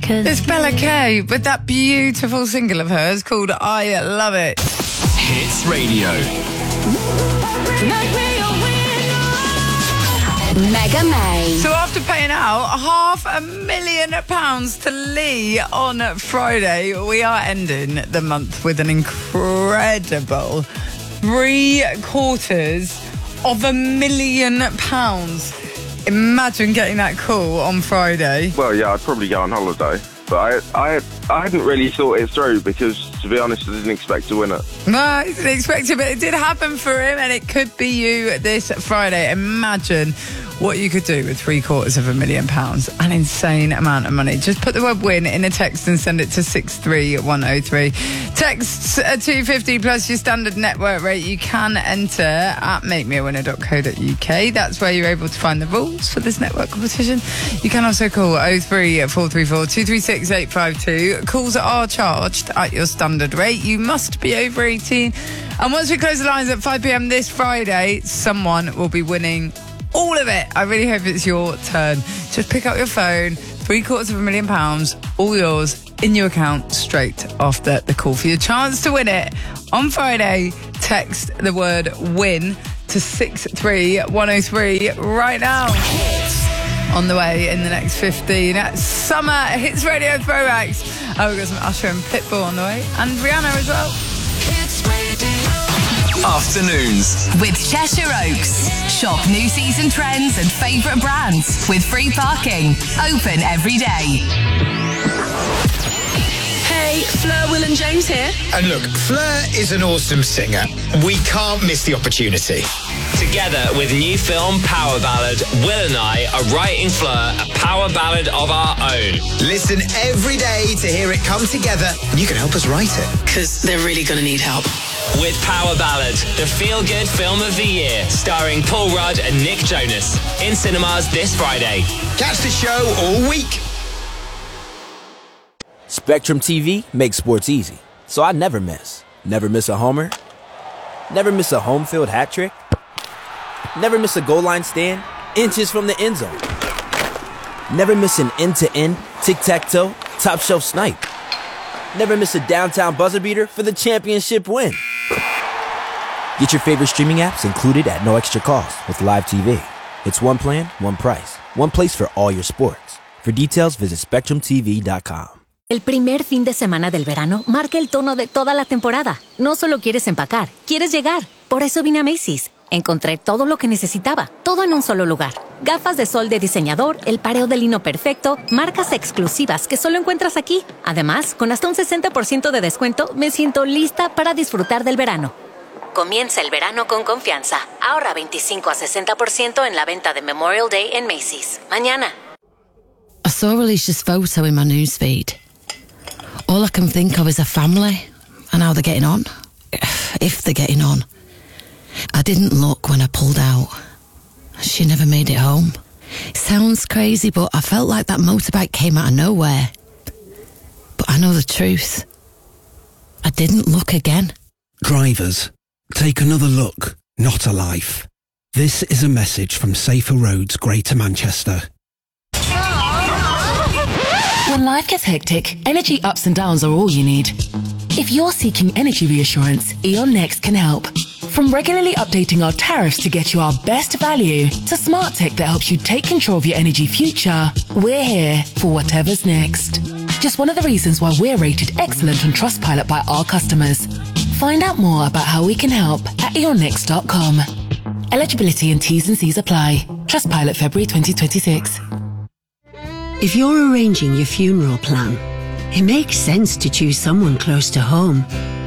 'cause It's Bella Kay with that beautiful single of hers called I Love It. Hits Radio. Mega May. So after paying out £500,000 to Lee on Friday, we are ending the month with an incredible £750,000. Imagine getting that call on Friday. Well, yeah, I'd probably go on holiday. But I hadn't really thought it through because, to be honest, I didn't expect to win it. No, I didn't expect it, but it did happen for him, and it could be you this Friday. Imagine what you could do with £750,000. An insane amount of money. Just put the word win in a text and send it to 63103. Texts are $2.50 plus your standard network rate. You can enter at makemeawinner.co.uk. That's where you're able to find the rules for this network competition. You can also call 03434 236 852. Calls are charged at your standard rate. You must be over 18. And once we close the lines at 5 p.m. this Friday, someone will be winning all of it. I really hope it's your turn. Just pick up your phone, £750,000, all yours, in your account straight after the call. For your chance to win it on Friday, text the word win to 63103 right now. On the way in the next 15 Summer Hits Radio Throwbacks. We've got some Usher and Pitbull on the way, and Rihanna as well. Hits Radio. Afternoons With Cheshire Oaks. Shop new season trends and favourite brands with free parking. Open every day. Hey, Fleur, Will and James here. And look, Fleur is an awesome singer. We can't miss the opportunity. Together with new film Power Ballad, Will and I are writing Fleur a power ballad of our own. Listen every day to hear it come together, and you can help us write it. Because they're really going to need help. With Power Ballad, the feel-good film of the year, starring Paul Rudd and Nick Jonas. In cinemas this Friday. Catch the show all week. Spectrum TV makes sports easy, so I never miss. Never miss a homer. Never miss a home field hat trick. Never miss a goal line stand, inches from the end zone. Never miss an end-to-end, tic-tac-toe, top shelf snipe. Never miss a downtown buzzer beater for the championship win. Get your favorite streaming apps included at no extra cost with Live TV. It's one plan, one price, one place for all your sports. For details, visit SpectrumTV.com. El primer fin de semana del verano marca el tono de toda la temporada. No solo quieres empacar, quieres llegar. Por eso vine a Macy's. Encontré todo lo que necesitaba, todo en un solo lugar. Gafas de sol de diseñador, el pareo de lino perfecto, marcas exclusivas que solo encuentras aquí. Además, con hasta un 60% de descuento, me siento lista para disfrutar del verano. Comienza el verano con confianza. Ahorra 25 a 60% en la venta de Memorial Day en Macy's. Mañana. I saw Alicia's photo in my newsfeed. All I can think of is her family and how they're getting on. If they're getting on. I didn't look when I pulled out. She never made it home. Sounds crazy, but I felt like that motorbike came out of nowhere. But I know the truth. I didn't look again. Drivers, take another look, not a life. This is a message from Safer Roads, Greater Manchester. When life gets hectic, energy ups and downs are all you need. If you're seeking energy reassurance, E.ON Next can help. From regularly updating our tariffs to get you our best value, to smart tech that helps you take control of your energy future, we're here for whatever's next. Just one of the reasons why we're rated excellent on Trustpilot by our customers. Find out more about how we can help at eonnext.com. Eligibility and T's and C's apply. Trustpilot February 2026. If you're arranging your funeral plan, it makes sense to choose someone close to home.